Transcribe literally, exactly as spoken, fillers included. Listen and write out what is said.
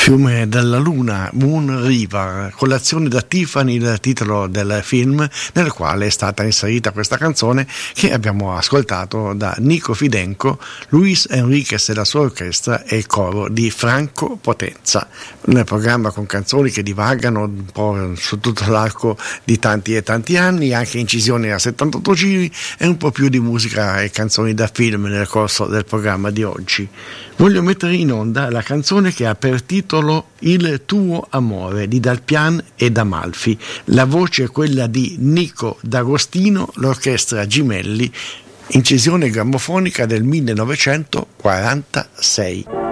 Fiume della Luna, Moon River, colazione da Tiffany, il titolo del film nel quale è stata inserita questa canzone che abbiamo ascoltato da Nico Fidenco, Luis Enriquez e la sua orchestra e il coro di Franco Potenza, nel programma con canzoni che divagano un po' su tutto l'arco di tanti e tanti anni, anche incisioni a settantotto giri e un po' più di musica e canzoni da film nel corso del programma di oggi. Voglio mettere in onda la canzone che ha per titolo Il tuo amore di Dalpian e D'Amalfi. La voce è quella di Nico D'Agostino, l'orchestra Gimelli, incisione grammofonica del millenovecentoquarantasei.